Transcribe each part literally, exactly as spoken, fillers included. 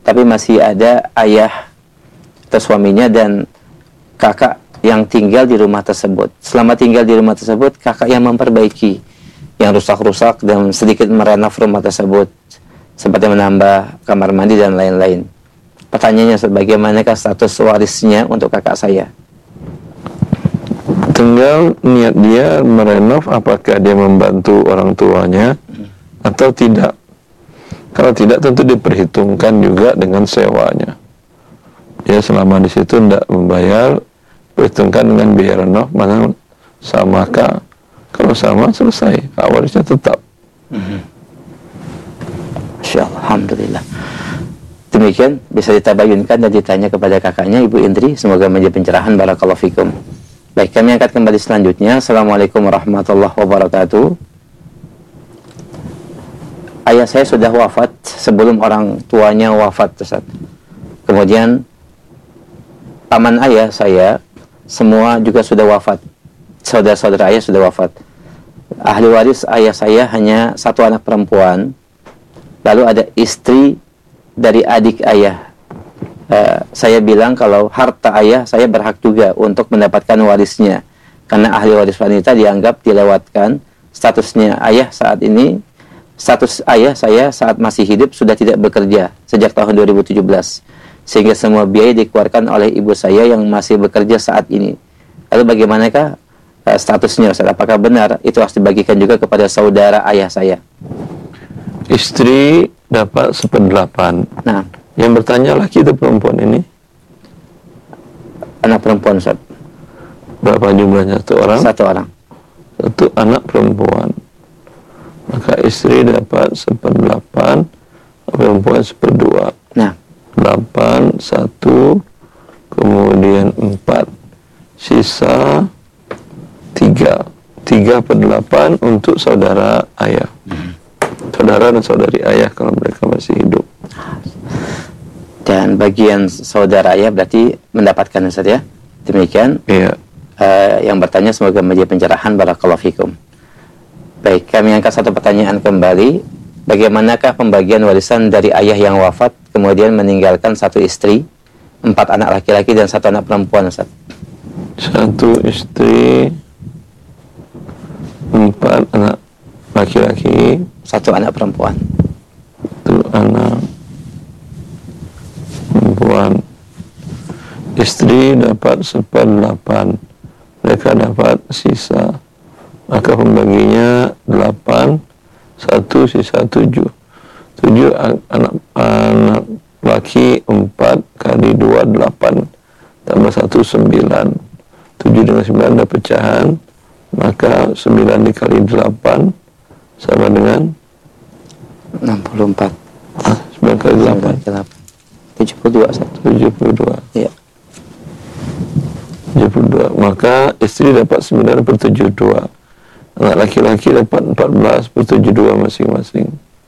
tapi masih ada ayah atau suaminya dan kakak yang tinggal di rumah tersebut. Selama tinggal di rumah tersebut, kakak yang memperbaiki yang rusak-rusak dan sedikit merenov rumah tersebut, seperti menambah kamar mandi dan lain-lain. Pertanyaannya, bagaimanakah status warisnya untuk kakak saya? Tinggal niat dia merenov, apakah dia membantu orang tuanya hmm. atau tidak. Kalau tidak, tentu diperhitungkan juga dengan sewanya. Ya, selama di situ tidak membayar, perhitungkan dengan biaya renov, mana samakah? Kalau sama, selesai, hak warisnya tetap. hmm. Masya Allah, alhamdulillah. Demikian bisa ditabayunkan dan ditanya kepada kakaknya, Ibu Indri. Semoga menjadi pencerahan. Barakallahu fikum. Baik, kami angkat kembali selanjutnya. Assalamualaikum warahmatullahi wabarakatuh. Ayah saya sudah wafat sebelum orang tuanya wafat, Ustaz. Kemudian paman ayah saya semua juga sudah wafat. Saudara-saudara ayah sudah wafat. Ahli waris ayah saya hanya satu anak perempuan. Lalu ada istri dari adik ayah. Uh, saya bilang kalau harta ayah saya berhak juga untuk mendapatkan warisnya, karena ahli waris wanita dianggap dilewatkan. Statusnya ayah saat ini, status ayah saya saat masih hidup sudah tidak bekerja sejak tahun dua ribu tujuh belas, sehingga semua biaya dikeluarkan oleh ibu saya yang masih bekerja saat ini. Lalu bagaimanakah uh, statusnya, Ustaz? Apakah benar itu harus dibagikan juga kepada saudara ayah saya? Istri dapat seperdelapan. Nah, yang bertanya laki itu perempuan ini? Anak perempuan, Ustaz. Berapa jumlahnya? Satu orang? Satu orang. Satu anak perempuan. Maka istri dapat seperdelapan, perempuan seperdua. Nah, delapan, satu, kemudian empat, sisa tiga. Tiga per delapan untuk saudara ayah. Hmm. Saudara dan saudari ayah kalau mereka masih hidup. Dan bagian saudara ayah berarti mendapatkan, Ustaz, ya? Demikian. Iya. Uh, yang bertanya semoga menjadi pencerahan. Barakallahu fikum. Baik, kami angkat satu pertanyaan kembali. Bagaimanakah pembagian warisan dari ayah yang wafat kemudian meninggalkan satu istri, empat anak laki-laki dan satu anak perempuan, Ustaz? Satu istri, empat anak laki-laki, satu anak perempuan. Satu anak perempuan. Istri dapat seperdelapan, mereka dapat sisa. Maka pembaginya delapan, satu sisa tujuh. Tujuh anak anak laki, empat kali dua delapan, tambah satu sembilan. Tujuh dengan sembilan ada pecahan, maka sembilan dikali delapan sama dengan enam puluh empat. Ah, sembilan kali delapan. tujuh puluh dua. tujuh puluh dua. Iya. tujuh puluh dua. Maka istri dapat sembilan per tujuh puluh dua. Anak laki-laki dapat empat belas per tujuh puluh dua masing-masing.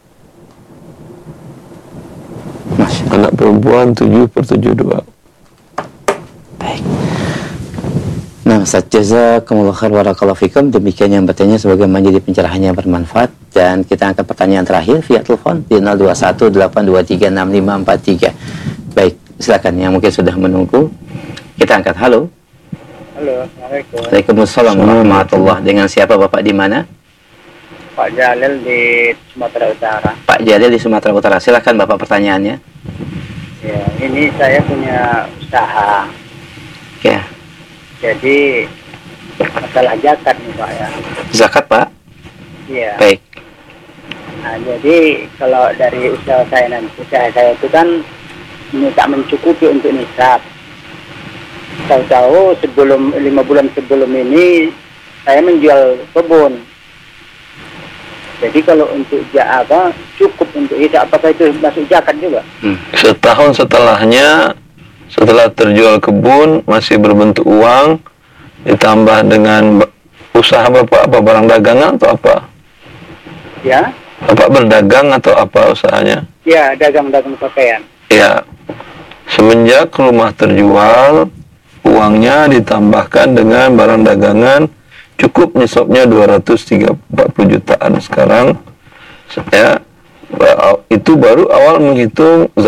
Anak perempuan tujuh per tujuh puluh dua. Baik. Nah, Ustaz, jazakumullah khair, barakallahu fikum. Demikian yang bertanya, semoga menjadi pencerahannya bermanfaat. Dan kita angkat pertanyaan terakhir via telepon di nol dua satu delapan dua tiga enam lima empat tiga. Baik, silakan yang mungkin sudah menunggu. Kita angkat. Halo. Halo, Assalamualaikum. Waalaikumsalam warahmatullah. Dengan siapa Bapak, di mana? Pak Jalil di Sumatera Utara. Pak Jalil di Sumatera Utara. Silakan Bapak, pertanyaannya. Ya, ini saya punya usaha. Ya. Jadi masalah zakat nih Pak ya. Zakat, Pak? Iya. Baik. Nah, jadi kalau dari usaha saya nanti, usaha saya itu kan tak mencukupi untuk nisab. Tahu-tahu sebelum lima bulan sebelum ini saya menjual kebun. Jadi kalau untuk apa cukup untuk itu, apakah itu masuk zakat juga? Hmm. Setahun setelahnya, setelah terjual kebun masih berbentuk uang, ditambah dengan usaha Bapak apa, barang dagangan atau apa? Ya. Bapak berdagang atau apa usahanya? Ya, dagang-dagang pakaian. Ya. Semenjak rumah terjual, uangnya ditambahkan dengan barang dagangan, cukup nisabnya dua ratus tiga puluh empat jutaan sekarang. Ya, itu baru awal menghitung